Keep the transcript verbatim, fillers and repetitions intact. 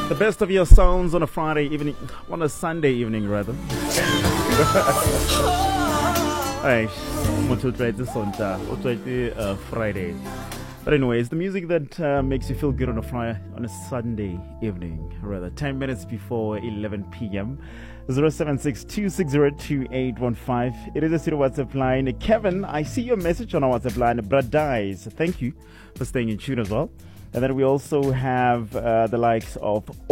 The best of your sounds on a Friday evening, on a Sunday evening rather. Hey, motho try this on uh, Friday. But anyways, the music that uh, makes you feel good on a Friday, on a Sunday evening, rather. Ten minutes before eleven p.m. zero seven six two six zero two eight one five. It is a studio WhatsApp line. Kevin, I see your message on our WhatsApp line. Brad Dies. Thank you for staying in tune as well. And then we also have uh, the likes of